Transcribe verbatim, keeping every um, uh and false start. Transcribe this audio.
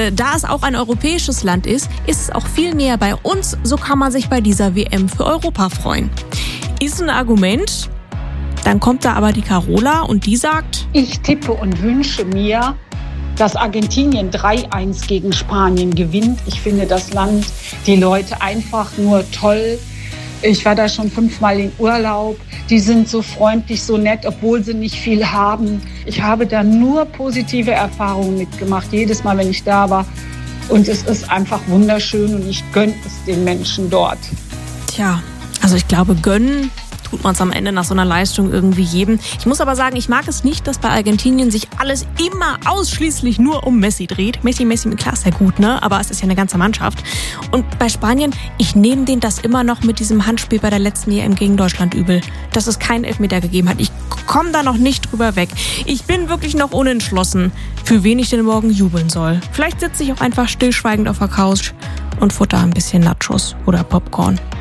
Denn da es auch ein europäisches Land ist, ist es auch viel näher bei uns. So kann man sich bei dieser W M für Europa freuen. Ist ein Argument. Dann kommt da aber die Carola und die sagt: Ich tippe und wünsche mir, dass Argentinien drei eins gegen Spanien gewinnt. Ich finde das Land, die Leute einfach nur toll. Ich war da schon fünfmal in Urlaub. Die sind so freundlich, so nett, obwohl sie nicht viel haben. Ich habe da nur positive Erfahrungen mitgemacht, jedes Mal, wenn ich da war. Und es ist einfach wunderschön und ich gönne es den Menschen dort. Tja, also ich glaube, gönnen tut man es am Ende nach so einer Leistung irgendwie jedem. Ich muss aber sagen, ich mag es nicht, dass bei Argentinien sich alles immer ausschließlich nur um Messi dreht. Messi, Messi, klar ist ja gut, ne? Aber es ist ja eine ganze Mannschaft. Und bei Spanien, ich nehme denen das immer noch mit diesem Handspiel bei der letzten E M gegen Deutschland übel, dass es keinen Elfmeter gegeben hat. Ich komme da noch nicht drüber weg. Ich bin wirklich noch unentschlossen, für wen ich denn morgen jubeln soll. Vielleicht sitze ich auch einfach stillschweigend auf der Couch und futter ein bisschen Nachos oder Popcorn.